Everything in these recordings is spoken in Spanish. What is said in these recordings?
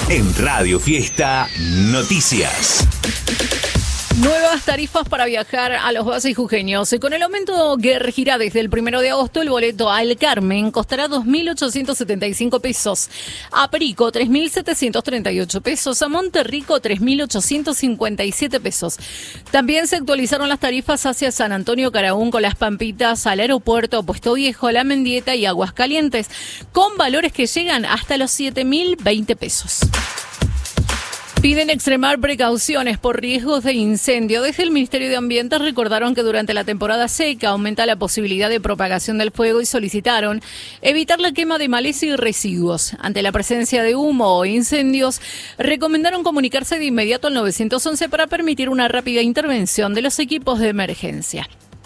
En Radio Fiesta Noticias. Nuevas tarifas para viajar a los valles jujeños. Con el aumento que regirá desde el 1 de agosto, el boleto al Carmen costará 2.875 pesos. A Perico, 3.738 pesos. A Monterrico, 3.857 pesos. También se actualizaron las tarifas hacia San Antonio, Caraún, con las Pampitas, al aeropuerto, Puesto Viejo, La Mendieta y Aguascalientes, con valores que llegan hasta los 7.020 pesos. Piden extremar precauciones por riesgos de incendio. Desde el Ministerio de Ambiente recordaron que durante la temporada seca aumenta la posibilidad de propagación del fuego y solicitaron evitar la quema de maleza y residuos. Ante la presencia de humo o incendios, recomendaron comunicarse de inmediato al 911 para permitir una rápida intervención de los equipos de emergencia.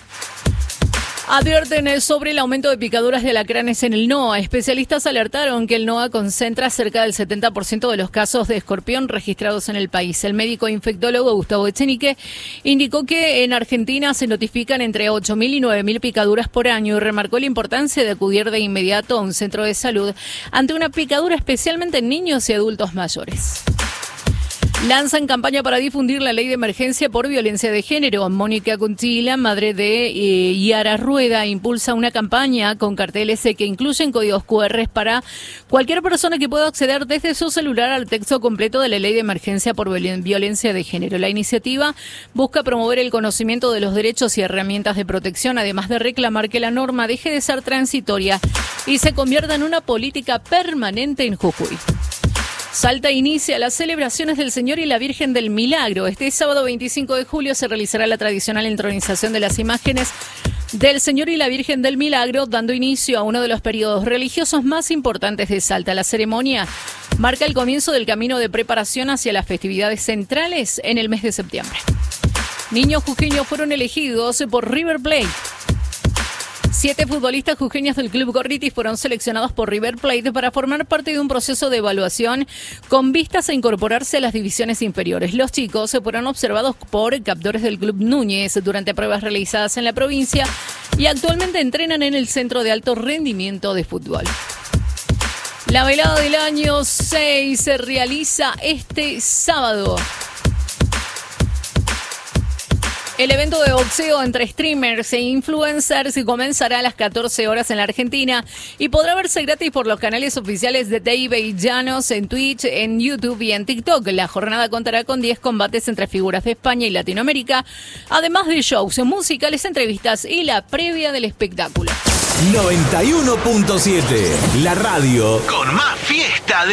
Advierten sobre el aumento de picaduras de alacranes en el NOA. Especialistas alertaron que el NOA concentra cerca del 70% de los casos de escorpión registrados en el país. El médico infectólogo Gustavo Echenique indicó que en Argentina se notifican entre 8.000 y 9.000 picaduras por año y remarcó la importancia de acudir de inmediato a un centro de salud ante una picadura, especialmente en niños y adultos mayores. Lanzan campaña para difundir la ley de emergencia por violencia de género. Mónica Cuntila, madre de Yara Rueda, impulsa una campaña con carteles que incluyen códigos QR para cualquier persona que pueda acceder desde su celular al texto completo de la ley de emergencia por violencia de género. La iniciativa busca promover el conocimiento de los derechos y herramientas de protección, además de reclamar que la norma deje de ser transitoria y se convierta en una política permanente en Jujuy. Salta inicia las celebraciones del Señor y la Virgen del Milagro. Este sábado 25 de julio se realizará la tradicional entronización de las imágenes del Señor y la Virgen del Milagro, dando inicio a uno de los periodos religiosos más importantes de Salta. La ceremonia marca el comienzo del camino de preparación hacia las festividades centrales en el mes de septiembre. Niños jujeños fueron elegidos por River Plate. 7 futbolistas jujeños del Club Gorriti fueron seleccionados por River Plate para formar parte de un proceso de evaluación con vistas a incorporarse a las divisiones inferiores. Los chicos fueron observados por captores del Club Núñez durante pruebas realizadas en la provincia y actualmente entrenan en el Centro de Alto Rendimiento de Fútbol. La velada del año 6 se realiza este sábado. El evento de boxeo entre streamers e influencers comenzará a las 14 horas en la Argentina y podrá verse gratis por los canales oficiales de David Llanos en Twitch, en YouTube y en TikTok. La jornada contará con 10 combates entre figuras de España y Latinoamérica, además de shows musicales, entrevistas y la previa del espectáculo. 91.7, la radio con más fiesta de